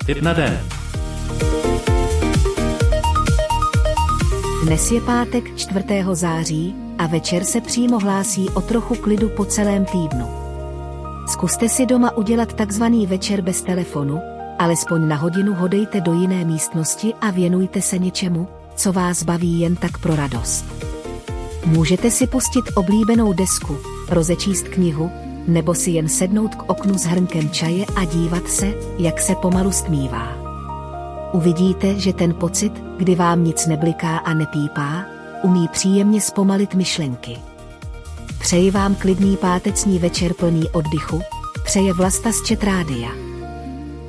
Tip na den. Dnes je pátek 4. září a večer se přímo hlásí o trochu klidu po celém týdnu. Zkuste si doma udělat takzvaný večer bez telefonu, alespoň na hodinu ho dejte do jiné místnosti a věnujte se něčemu, co vás baví jen tak pro radost. Můžete si pustit oblíbenou desku, rozečíst knihu, nebo si jen sednout k oknu s hrnkem čaje a dívat se, jak se pomalu stmívá. Uvidíte, že ten pocit, kdy vám nic nebliká a nepípá, umí příjemně zpomalit myšlenky. Přeji vám klidný páteční večer plný oddychu, přeje Vlasta z Chat Rádia.